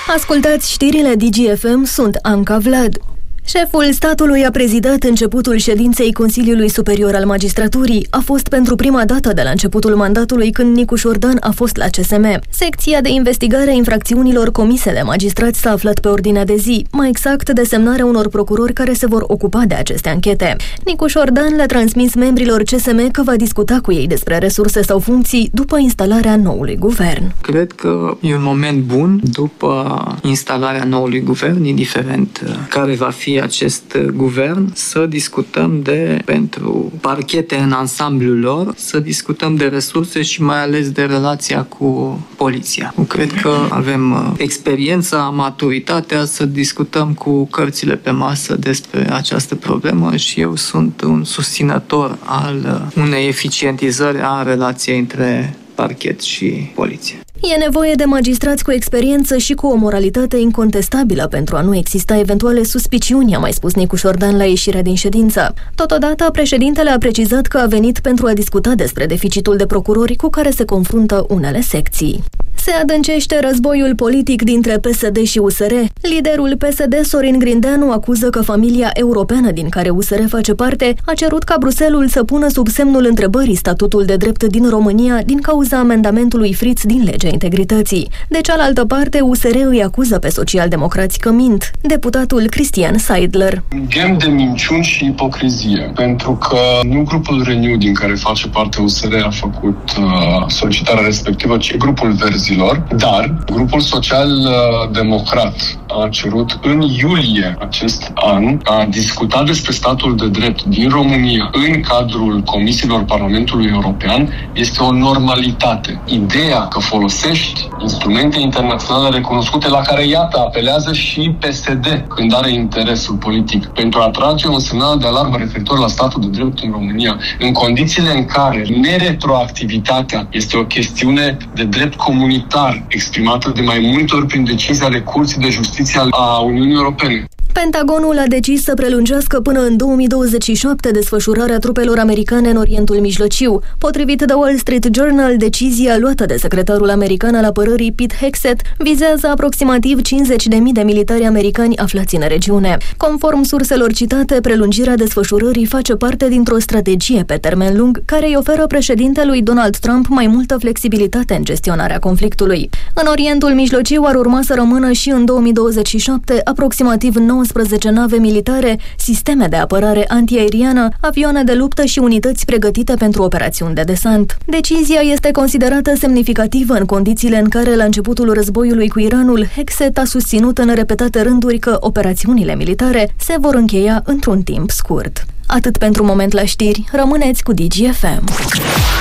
Ascultați știrile DGFM, sunt Anca Vlad. Șeful statului a prezidat începutul ședinței Consiliului Superior al Magistraturii. A fost pentru prima dată de la începutul mandatului când Nicu Șordan a fost la CSM. Secția de investigare a infracțiunilor comise de magistrați s-a aflat pe ordinea de zi, mai exact desemnarea unor procurori care se vor ocupa de aceste anchete. Nicu Șordan le-a transmis membrilor CSM că va discuta cu ei despre resurse sau funcții după instalarea noului guvern. Cred că e un moment bun după instalarea noului guvern, indiferent care va fi acest guvern, să discutăm pentru parchete în ansamblul lor, să discutăm de resurse și mai ales de relația cu poliția. Cred că avem experiența, maturitatea să discutăm cu cărțile pe masă despre această problemă și eu sunt un susținător al unei eficientizări a relației între parchet și poliție. E nevoie de magistrați cu experiență și cu o moralitate incontestabilă pentru a nu exista eventuale suspiciuni, a mai spus Nicu Șordan la ieșirea din ședință. Totodată, președintele a precizat că a venit pentru a discuta despre deficitul de procurori cu care se confruntă unele secții. Se adâncește războiul politic dintre PSD și USR. Liderul PSD, Sorin Grindeanu, acuză că familia europeană din care USR face parte a cerut ca Bruxelles să pună sub semnul întrebării statutul de drept din România din cauza amendamentului Fritz din legea integrității. De cealaltă parte, USR îi acuză pe socialdemocrați că mint. Deputatul Cristian Seidler. Ghem de minciuni și ipocrizie, pentru că nu grupul Renew din care face parte USR a făcut solicitarea respectivă, ci grupul Verzilor, dar grupul social-democrat a cerut în iulie acest an a discuta despre statul de drept din România în cadrul comisiilor Parlamentului European. Este o normalitate. Ideea că folosești instrumente internaționale recunoscute la care, iată, apelează și PSD când are interesul politic pentru a trage un semnal de alarmă referitor la statul de drept în România, în condițiile în care neretroactivitatea este o chestiune de drept comunitar exprimată de mai multe ori prin decizii ale Curții de Justiție a Uniunii Europene. Pentagonul a decis să prelungească până în 2027 desfășurarea trupelor americane în Orientul Mijlociu. Potrivit The Wall Street Journal, decizia luată de secretarul american al apărării Pete Hegseth vizează aproximativ 50.000 de militari americani aflați în regiune. Conform surselor citate, prelungirea desfășurării face parte dintr-o strategie pe termen lung care îi oferă președintelui Donald Trump mai multă flexibilitate în gestionarea conflictului. În Orientul Mijlociu ar urma să rămână și în 2027 aproximativ 19 nave militare, sisteme de apărare antiaeriană, avioane de luptă și unități pregătite pentru operațiuni de desant. Decizia este considerată semnificativă în condițiile în care, la începutul războiului cu Iranul, Hegseth a susținut în repetate rânduri că operațiunile militare se vor încheia într-un timp scurt. Atât pentru moment la știri, rămâneți cu DGFM.